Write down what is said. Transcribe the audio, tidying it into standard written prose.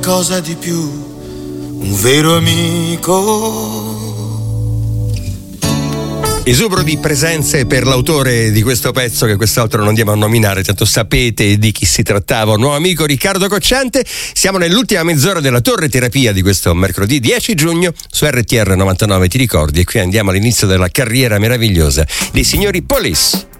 Cosa di più, un vero amico. Esubero di presenze per l'autore di questo pezzo, che quest'altro non andiamo a nominare, tanto sapete di chi si trattava. Un nuovo amico, Riccardo Cocciante. Siamo nell'ultima mezz'ora della Torre Terapia di questo mercoledì 10 giugno su RTR 99, ti ricordi? E qui andiamo all'inizio della carriera meravigliosa dei signori Police.